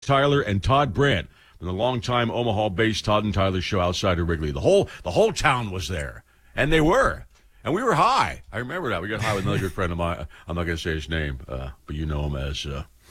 Tyler and Todd Brandt from the longtime Omaha-based Todd and Tyler show outside of Wrigley. The whole town was there, and they were. And we were high. I remember that. We got high with another good friend of mine. I'm not going to say his name, but you know him as,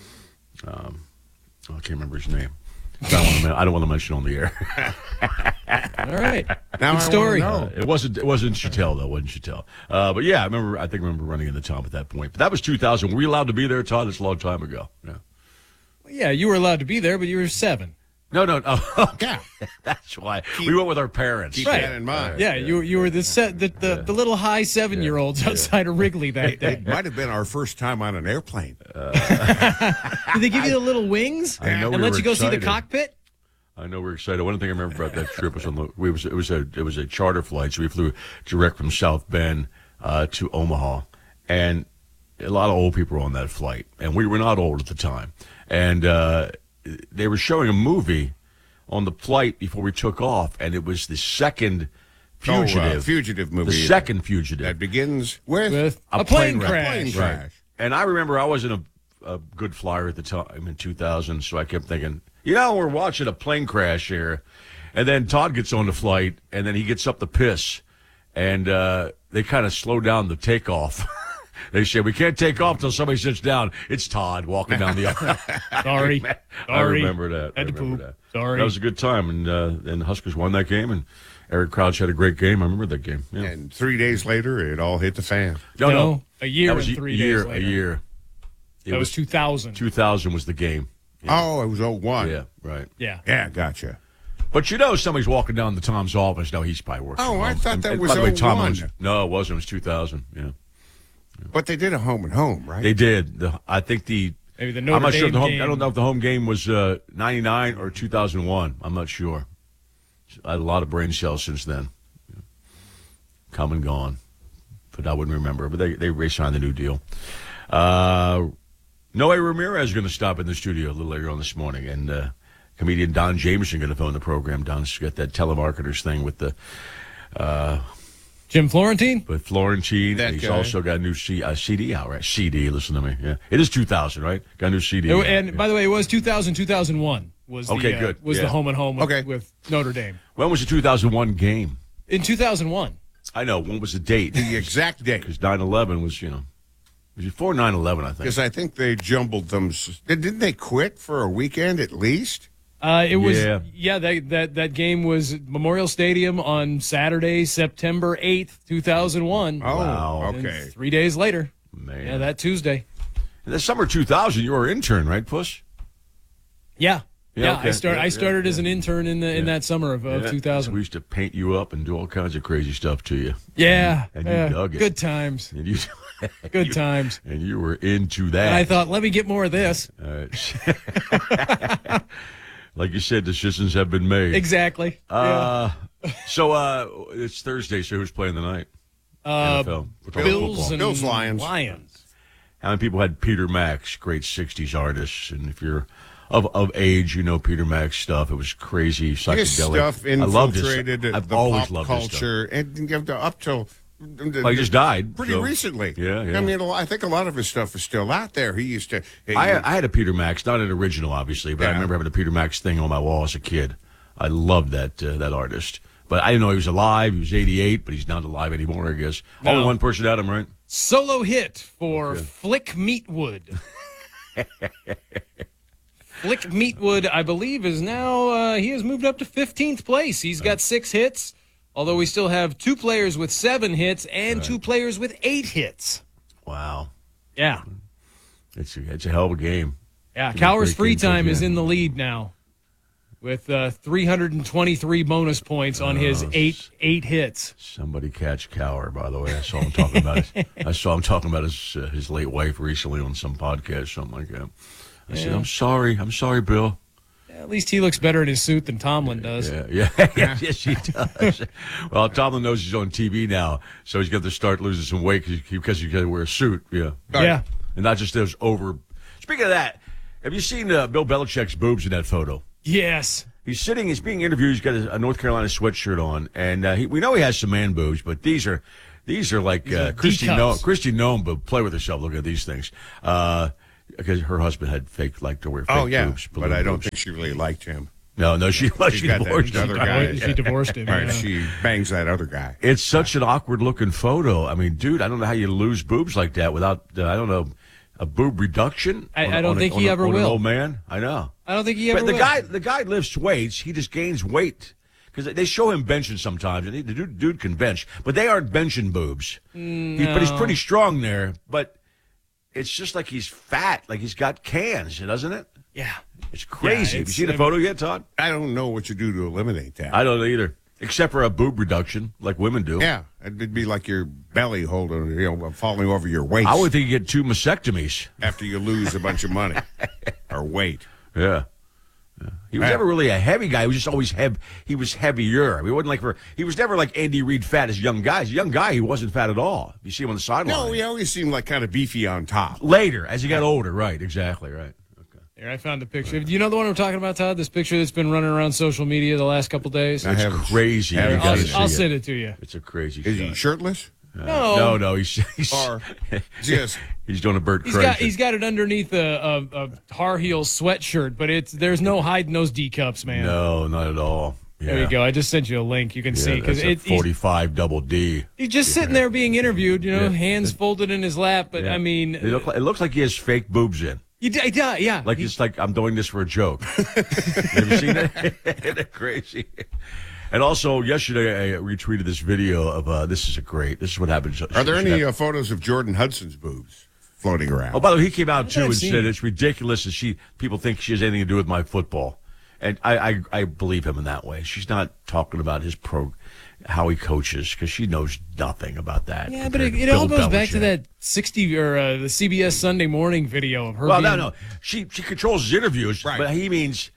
I can't remember his name. I don't want to mention on the air. All right. Now good story. It wasn't Chattel, though. It wasn't Chattel. But yeah, I remember running into Tom at that point. But that was 2000. Were we allowed to be there, Todd? It's a long time ago. Yeah. Yeah, you were allowed to be there, but you were 7. No. Yeah. That's why. We went with our parents. Keep Right. that in mind. Yeah, you were the little high 7-year-olds outside of Wrigley that day. It might have been our first time on an airplane. Did they give you the little wings I know and we let were you go see the excited. cockpit? I know we're excited. One thing I remember about that trip was it was a charter flight, so we flew direct from South Bend to Omaha, and a lot of old people were on that flight, and we were not old at the time, and they were showing a movie on the flight before we took off, and it was the second fugitive, fugitive movie. the second fugitive that begins with A plane wreck. crash. plane Right. crash. And I remember I wasn't a good flyer at the time in 2000, so I kept thinking, we're watching a plane crash here. And then Todd gets on the flight, and then he gets up to piss, and they kind of slow down the takeoff. They say, we can't take off till somebody sits down. It's Todd walking down the aisle. Sorry. I remember that. Had to poop. That. Sorry. That was a good time, and the Huskers won that game, and Eric Crouch had a great game. I remember that game. Yeah. And 3 days later, it all hit the fan. No, a year That was and 3 year, days later. A year. It That was 2000. 2000 was the game. Oh, it was 01. Yeah, right. Yeah. Yeah, gotcha. But somebody's walking down to Tom's office. No, he's probably working. Oh, from I home. thought that And was by the way, Tom 01. owns- No, it wasn't. It was 2000. Yeah, But they did a home and home, right? they did. I think Maybe the Notre I'm not sure Dame the home. game. I don't know if the home game was 99 or 2001. I'm not sure. I had a lot of brain cells since then. Come and gone, but I wouldn't remember. But they re-signed the new deal. Noe Ramirez is going to stop in the studio a little later on this morning, and comedian Don Jameson going to phone the program. Don's got that telemarketers thing with the Jim Florentine? with Florentine. That And he's guy. also got a new CD out, right? CD, listen to me. Yeah, it is 2000, right? Got a new CD. out, And yeah. by the way, it was 2000, 2001 was the, Okay, good. was Yeah. the home and home with Notre Dame. When was the 2001 game? In 2001. I know. When was the date? The exact date. Because 9/11 was, it was before 9/11, I think. Because I think they jumbled them. Didn't they quit for a weekend at least? It was Yeah. that game was Memorial Stadium on Saturday, September 8th, 2001. Oh, Wow. And okay. 3 days later. Man. Yeah, that Tuesday. In the summer 2000, you were an intern, right, Puss? Yeah. Yeah, Yeah, okay. I started as an intern in that summer of Yeah. 2000. We used to paint you up and do all kinds of crazy stuff to you. Yeah. And you yeah. dug it. Good times. And you, Good times. And you were into that. And I thought, let me get more of this. All right. Like you said, decisions have been made. Exactly. So it's Thursday, so who's playing tonight? NFL. We're talking Bills football. and Bills, Lions. How many people had Peter Max, great 60s artist? And if you're of age, you know Peter Max stuff. It was crazy, psychedelic. His stuff I loved his infiltrated stuff. I've the always pop loved his stuff. culture, and up till Well, he just died. pretty so- recently. Yeah, yeah. I mean, I think a lot of his stuff is still out there. He used to. I had a Peter Max, not an original, obviously, but I Yeah. remember having a Peter Max thing on my wall as a kid. I loved that artist. But I didn't know he was alive. He was 88, but he's not alive anymore, I guess. No. Only one person had him, right? Solo hit for Flick Meatwood. Flick Meatwood, I believe, is now, he has moved up to 15th place. He's got 6 hits, although we still have 2 players with 7 hits and 2 players with 8 hits. Wow. Yeah. It's a hell of a game. Yeah, It's a Cowher's great free game so time is far. in the lead now with 323 bonus points on his 8 hits. Somebody catch Cower, by the way. I saw him talking about his late wife recently on some podcast, something like that. I said, I'm sorry, Bill. At least he looks better in his suit than Tomlin does. Yeah. Yes, he does. Well, Tomlin knows he's on TV now, so he's got to start losing some weight because you got to wear a suit. Yeah. Yeah. And not just those over. Speaking of that, have you seen Bill Belichick's boobs in that photo? Yes. He's being interviewed. He's got a North Carolina sweatshirt on, and we know he has some man boobs, but these are like are Christy D-cups. Noem, but play with herself. Look at these things. because her husband had liked to wear fake Oh, yeah. boobs. But balloon I don't boobs. think she really liked him. No, she got that divorced him. other guy. She divorced him. Right, yeah. she bangs that other guy. It's such an awkward looking photo. I mean, dude, I don't know how you lose boobs like that without, I don't know, a boob reduction. I don't think he ever on will. An old man, I know. I don't think he ever But will. the guy lifts weights. He just gains weight because they show him benching sometimes, and the dude can bench, but they aren't benching boobs. But he's pretty strong there. But it's just like he's fat, like he's got cans, doesn't it? Yeah. It's crazy. Yeah, Have you seen the photo yet, Todd? I don't know what you do to eliminate that. I don't either, except for a boob reduction, like women do. Yeah, it'd be like your belly holding, falling over your waist I would think you get 2 mastectomies. after you lose a bunch of money or weight. Yeah. He was never really a heavy guy. He was just always he was heavier. I mean, he was never like Andy Reid fat as young guy. As a young guy, he wasn't fat at all. You see him on the sideline. No, he always seemed like kind of beefy on top. Later, as he got older, right? Exactly, right. Okay. Here, I found a picture. Do you know the one I'm talking about, Todd? This picture that's been running around social media the last couple days? I haven't- Crazy. You haven't gotta seen see I'll it. send it to you. It's a crazy. Is he shot. shirtless? No. He's Or just he's doing a Burt He's Kreischer. got it underneath a Har Heel sweatshirt, but there's no hiding those D cups, man. No, not at all. Yeah. There you go. I just sent you a link. You can see Yeah, because that's a 45 double D. he's just sitting there being interviewed. Yeah. Hands folded in his lap. But Yeah. I mean, it looks like he has fake boobs in. yeah. Like it's like I'm doing this for a joke. You ever seen that? Isn't that crazy? And also, yesterday I retweeted this video of this is what happens. Are there any photos of Jordan Hudson's boobs floating around? Oh, by the way, he came out too I've and seen said it. it's ridiculous that people think she has anything to do with my football, and I believe him in that way. She's not talking about how he coaches because she knows nothing about that. Yeah, but compared to it all Bill goes back to Belichick. that 60 or the CBS Sunday Morning video of her. Well, being, no, she controls his interviews, Right. but he means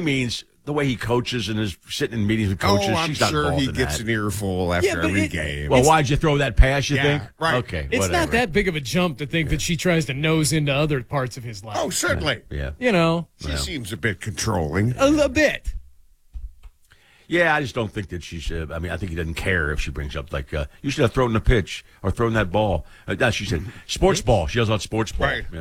the way he coaches and is sitting in meetings with coaches. I'm She's not sure involved he in gets that. an earful after Yeah, but every it- game. Well, why'd you throw that pass? You Yeah, think? right. Okay, It's whatever. not that big of a jump to think that she tries to nose into other parts of his life. Oh, certainly. Yeah. She seems a bit controlling. A bit. Yeah, I just don't think that she's. I mean, I think he doesn't care if she brings up like you should have thrown the pitch or thrown that ball. No, she said sports ball. She yells out sports ball. Right.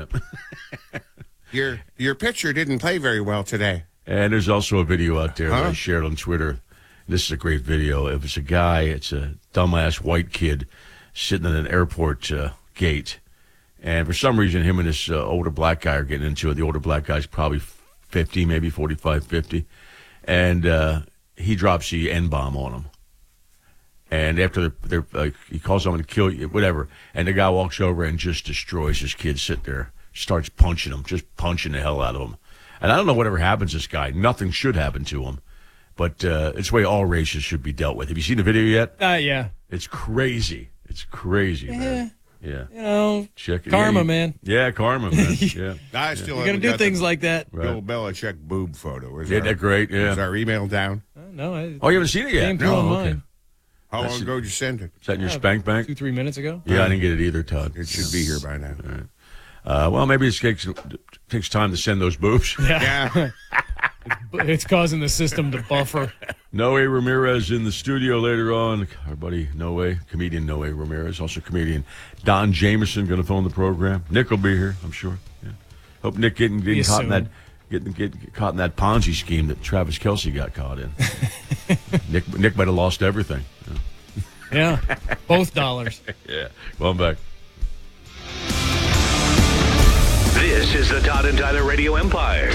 Yeah. Your pitcher didn't play very well today. And there's also a video out there that I shared on Twitter. This is a great video. It was a guy. It's a dumbass white kid sitting at an airport gate, and for some reason, him and this older black guy are getting into it. The older black guy's probably 50, maybe 45, 50, and he drops the N-bomb on him. And after he calls someone to kill you, whatever, and the guy walks over and just destroys this kid sitting there, starts punching him, just punching the hell out of him. And I don't know whatever happens to this guy. Nothing should happen to him, but it's the way all races should be dealt with. Have you seen the video yet? Yeah. It's crazy. It's crazy, man. Yeah. Check it. Karma, Yeah, man. Yeah, karma, man. Yeah. I still You're going haven't to do got things the like that. Bill Belichick boob photo. Isn't that great? Yeah. Is our email down? No. Oh, you haven't seen it yet? Came through on mine. How long ago did you send it? Is that in your spank bank? 2-3 minutes ago. Yeah, I didn't get it either, Todd. It should be here by now. Well, maybe it takes time to send those boobs. Yeah. It's causing the system to buffer. Noe Ramirez in the studio later on. Our buddy Noe, comedian Noe Ramirez, also comedian Don Jameson going to phone the program. Nick will be here, I'm sure. Yeah. Hope Nick getting caught in that get caught in that Ponzi scheme that Travis Kelce got caught in. Nick might have lost everything. Yeah. Both dollars. Yeah. Well, I'm back. This is the Todd and Tyler Radio Empire.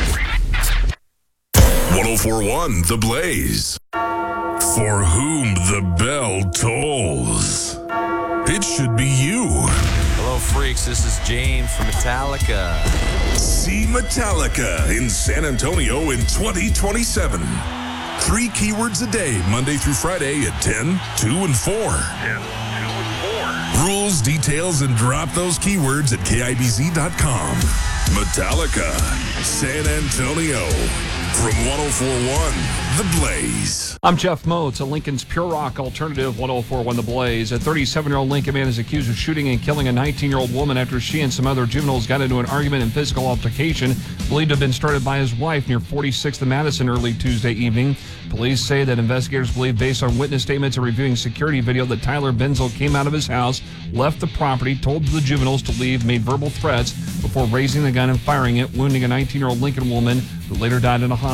1041 The Blaze. For whom the bell tolls, it should be you. Hello, freaks. This is James from Metallica. See Metallica in San Antonio in 2027. 3 keywords a day, Monday through Friday at 10, 2, and 4. 10, 2, and 4. Rules, details, and drop those keywords at KIBZ.com. Metallica, San Antonio. From 104.1 The Blaze. I'm Jeff Moats, a Lincoln's Pure Rock Alternative 104.1 The Blaze. A 37-year-old Lincoln man is accused of shooting and killing a 19-year-old woman after she and some other juveniles got into an argument and physical altercation believed to have been started by his wife near 46th and Madison early Tuesday evening. Police say that investigators believe, based on witness statements and reviewing security video, that Tyler Benzel came out of his house, left the property, told the juveniles to leave, made verbal threats before raising the gun and firing it, wounding a 19-year-old Lincoln woman who later died in a hospital.